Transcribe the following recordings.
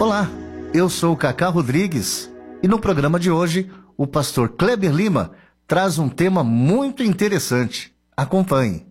Olá, eu sou o Cacá Rodrigues e no programa de hoje o pastor Kleber Lima traz um tema muito interessante. Acompanhe.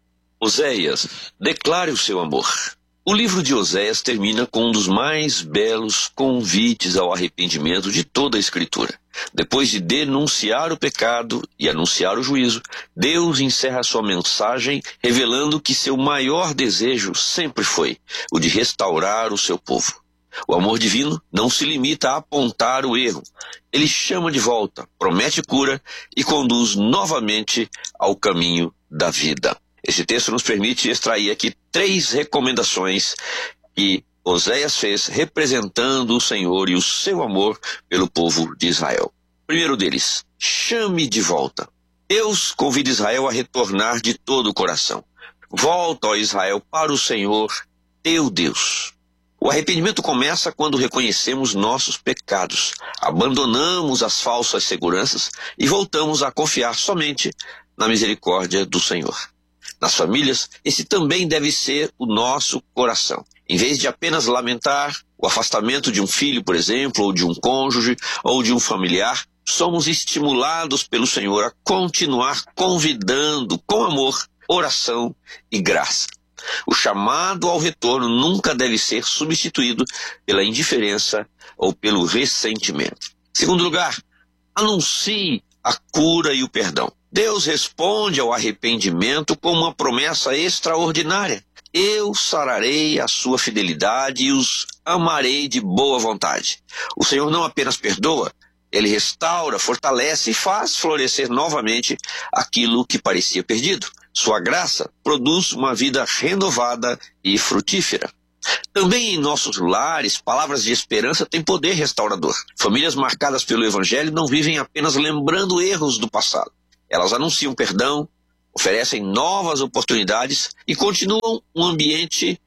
Oséias, declare o seu amor. O livro de Oséias termina com um dos mais belos convites ao arrependimento de toda a Escritura. Depois de denunciar o pecado e anunciar o juízo, Deus encerra sua mensagem revelando que seu maior desejo sempre foi o de restaurar o seu povo. O amor divino não se limita a apontar o erro. Ele chama de volta, promete cura e conduz novamente ao caminho da vida. Esse texto nos permite extrair aqui 3 recomendações que Oséias fez representando o Senhor e o seu amor pelo povo de Israel. Primeiro deles, chame de volta. Deus convida Israel a retornar de todo o coração. Volta, ó Israel, para o Senhor, teu Deus. O arrependimento começa quando reconhecemos nossos pecados, abandonamos as falsas seguranças e voltamos a confiar somente na misericórdia do Senhor. Nas famílias, esse também deve ser o nosso coração. Em vez de apenas lamentar o afastamento de um filho, por exemplo, ou de um cônjuge, ou de um familiar, somos estimulados pelo Senhor a continuar convidando com amor, oração e graça. O chamado ao retorno nunca deve ser substituído pela indiferença ou pelo ressentimento. Segundo lugar, anuncie a cura e o perdão. Deus responde ao arrependimento com uma promessa extraordinária. Eu sararei a sua fidelidade e os amarei de boa vontade. O Senhor não apenas perdoa, Ele restaura, fortalece e faz florescer novamente aquilo que parecia perdido. Sua graça produz uma vida renovada e frutífera. Também em nossos lares, palavras de esperança têm poder restaurador. Famílias marcadas pelo Evangelho não vivem apenas lembrando erros do passado. Elas anunciam perdão, oferecem novas oportunidades e cultivam um ambiente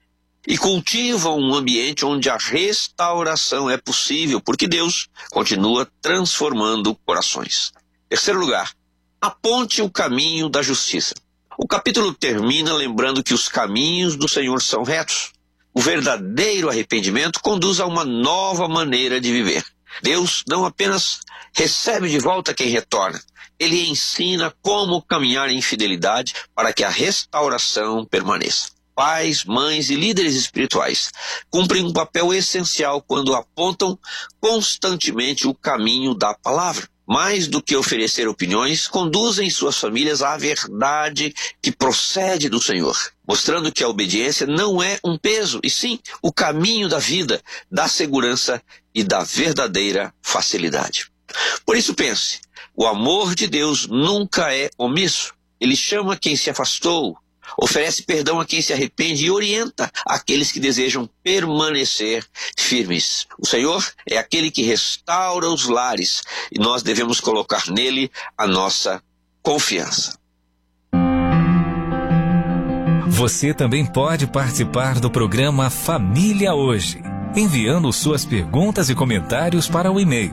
onde a restauração é possível, porque Deus continua transformando corações. Terceiro lugar, aponte o caminho da justiça. O capítulo termina lembrando que os caminhos do Senhor são retos. O verdadeiro arrependimento conduz a uma nova maneira de viver. Deus não apenas recebe de volta quem retorna, Ele ensina como caminhar em fidelidade para que a restauração permaneça. Pais, mães e líderes espirituais cumprem um papel essencial quando apontam constantemente o caminho da palavra. Mais do que oferecer opiniões, conduzem suas famílias à verdade que procede do Senhor, mostrando que a obediência não é um peso, e sim o caminho da vida, da segurança e da verdadeira facilidade. Por isso pense, o amor de Deus nunca é omisso. Ele chama quem se afastou, oferece perdão a quem se arrepende e orienta aqueles que desejam permanecer firmes. O Senhor é aquele que restaura os lares e nós devemos colocar nele a nossa confiança. Você também pode participar do programa Família Hoje, enviando suas perguntas e comentários para o e-mail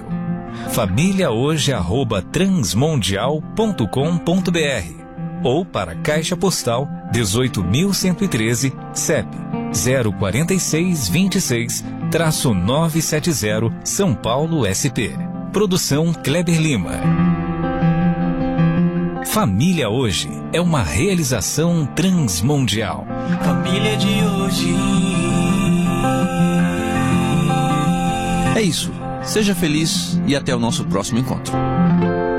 famíliahoje@transmundial.com.br ou para a Caixa Postal 18.113, CEP 04626-970, São Paulo, SP. Produção Kleber Lima. Família Hoje é uma realização transmundial. Família de hoje. É isso. Seja feliz e até o nosso próximo encontro.